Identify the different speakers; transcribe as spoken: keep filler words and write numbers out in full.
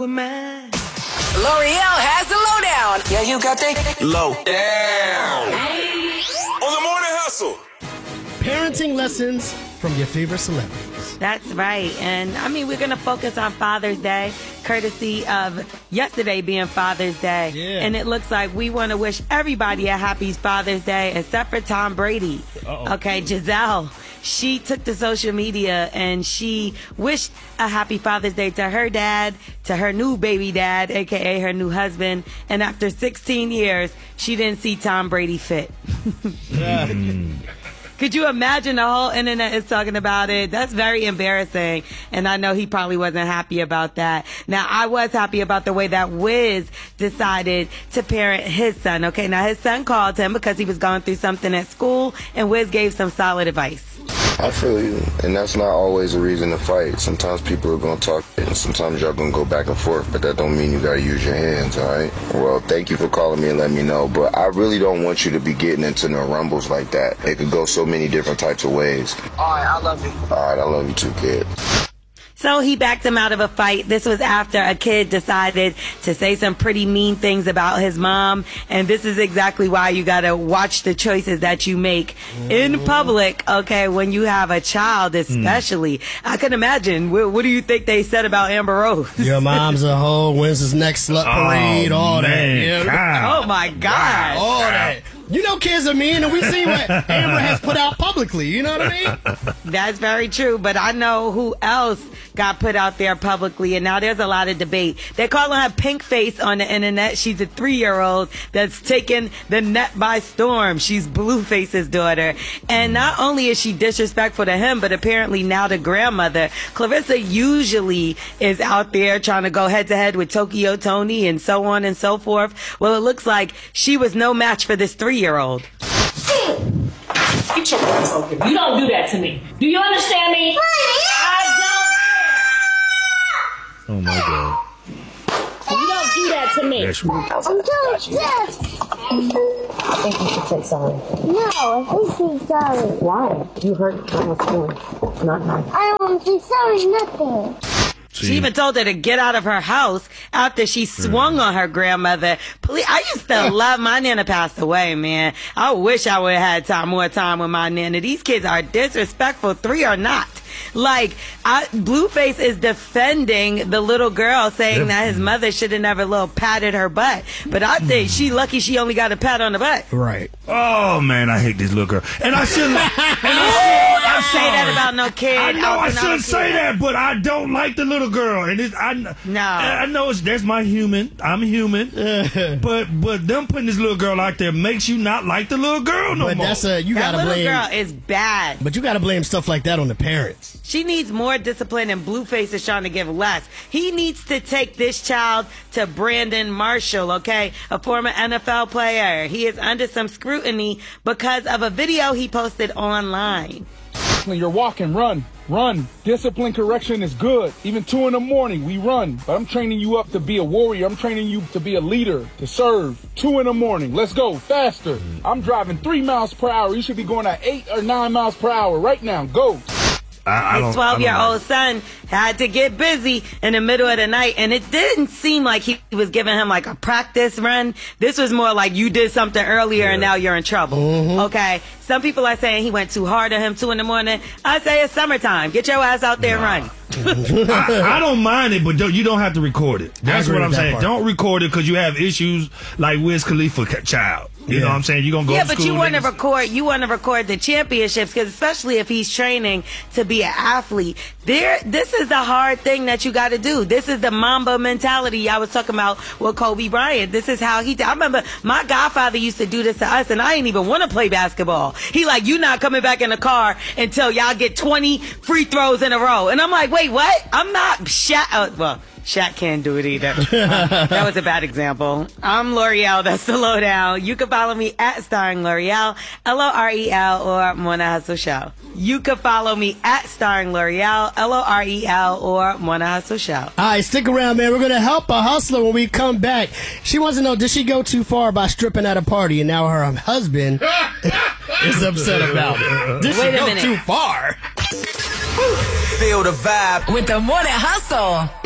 Speaker 1: with mine.
Speaker 2: L'Oreal has the lowdown.
Speaker 1: Yeah, you got that low down.
Speaker 3: On the Morning Hustle.
Speaker 4: Parenting lessons from your favorite celebrities.
Speaker 5: That's right. And, I mean, we're going to focus on Father's Day, courtesy of yesterday being Father's Day.
Speaker 4: Yeah.
Speaker 5: And it looks like we want to wish everybody a happy Father's Day, except for Tom Brady.
Speaker 4: Uh-oh.
Speaker 5: Okay, Giselle. She took to social media and she wished a happy Father's Day to her dad, to her new baby dad, a k a her new husband. And after sixteen years, she didn't see Tom Brady fit. Could you imagine the whole internet is talking about it? That's very embarrassing. And I know he probably wasn't happy about that. Now, I was happy about the way that Wiz decided to parent his son. Okay, now his son called him because he was going through something at school, and Wiz gave some solid advice.
Speaker 6: I feel you, and that's not always a reason to fight. Sometimes people are going to talk, and sometimes y'all going to go back and forth, but that don't mean you got to use your hands, all right? Well, thank you for calling me and letting me know, but I really don't want you to be getting into no rumbles like that. It could go so many different types of ways.
Speaker 1: All right, I love you.
Speaker 6: All right, I love you too, kid.
Speaker 5: So he backed him out of a fight. This was after a kid decided to say some pretty mean things about his mom. And this is exactly why you got to watch the choices that you make in public, okay, when you have a child especially. Mm. I can imagine. What, what do you think they said about Amber Rose?
Speaker 4: Your mom's a hoe, when's his next slut parade,
Speaker 7: oh,
Speaker 4: all
Speaker 7: man.
Speaker 4: that. Yeah.
Speaker 5: Oh, my God.
Speaker 4: All that. You know kids are mean, and we've seen what Amber has put out publicly. You know what I mean?
Speaker 5: That's very true, but I know who else got put out there publicly, and now there's a lot of debate. They're calling her pink face on the internet. She's a three-year-old that's taken the net by storm. She's Blueface's daughter. And not only is she disrespectful to him, but apparently now the grandmother. Clarissa usually is out there trying to go head-to-head with Tokyo Tony and so on and so forth. Well, it looks like she was no match for this three-year-old.
Speaker 8: Get your ass over here. You don't do that to me. Do you understand me? I
Speaker 7: Oh my God.
Speaker 8: don't. You don't do that to me.
Speaker 7: That's right.
Speaker 9: I'm so upset.
Speaker 8: I think you should say sorry.
Speaker 9: No, I think she's sorry.
Speaker 8: Why? You hurt Mama's feelings. Not mine.
Speaker 9: I don't say sorry, nothing.
Speaker 5: She even told her to get out of her house after she swung on her grandmother. Please, I used to love my Nana passed away, man. I wish I would have had time, more time with my Nana. These kids are disrespectful, three or not. Like, I, Blueface is defending the little girl, saying yep. that his mother should have never little patted her butt. But I think she lucky she only got a pat on the butt.
Speaker 4: Right.
Speaker 7: Oh, man, I hate this little girl. And I shouldn't. and
Speaker 5: I should, don't say that about no kid.
Speaker 7: I know I shouldn't
Speaker 5: kid.
Speaker 7: say that, but I don't like the little girl. And it's, I,
Speaker 5: no.
Speaker 7: I know it's, that's my human. I'm human. but but them putting this little girl out there makes you not like the little girl no
Speaker 4: but
Speaker 7: more.
Speaker 4: That's a, you
Speaker 5: that
Speaker 4: gotta
Speaker 5: little
Speaker 4: blame,
Speaker 5: girl is bad.
Speaker 4: But you got to blame stuff like that on the parents.
Speaker 5: She needs more discipline, and Blueface is trying to give less. He needs to take this child to Brandon Marshall, okay, a former N F L player. He is under some scrutiny because of a video he posted online.
Speaker 10: When you're walking, run, run. Discipline correction is good. Even two in the morning, we run. But I'm training you up to be a warrior. I'm training you to be a leader, to serve. Two in the morning, let's go, faster. I'm driving three miles per hour. You should be going at eight or nine miles per hour right now. Go.
Speaker 7: I, I
Speaker 5: His twelve-year-old son had to get busy in the middle of the night, and it didn't seem like he was giving him like a practice run. This was more like you did something earlier, yeah. and now you're in trouble. Mm-hmm. Okay, some people are saying he went too hard on him, two in the morning. I say it's summertime. Get your ass out there nah. and run.
Speaker 7: I, I don't mind it, but don't, you don't have to record it. That's what I'm saying. Part. Don't record it because you have issues like Wiz Khalifa child. You yeah. know what I'm saying? You're going to go
Speaker 5: yeah,
Speaker 7: to
Speaker 5: school. Yeah, but you want to record, you want to record the championships, because especially if he's training to be an athlete, there, this is the hard thing that you got to do. This is the Mamba mentality I was talking about with Kobe Bryant. This is how he did. I remember my godfather used to do this to us, and I didn't even want to play basketball. He like, you not coming back in the car until y'all get twenty free throws in a row. And I'm like, wait, what? I'm not Shaq. Uh, well, Shaq can't do it either. Uh, that was a bad example. I'm L'Oreal. That's the lowdown. You can follow me at Starring L'Oreal, L O R E L, or Morning Hustle Show. You can follow me at Starring L'Oreal, L O R E L, or Morning Hustle Show. All
Speaker 4: right, stick around, man. We're going to help a hustler when we come back. She wants to know, did she go too far by stripping at a party, and now her husband is upset about it? Did
Speaker 5: Wait
Speaker 4: she
Speaker 5: a
Speaker 4: go
Speaker 5: minute.
Speaker 4: too far?
Speaker 2: Feel the vibe with the Morning Hustle.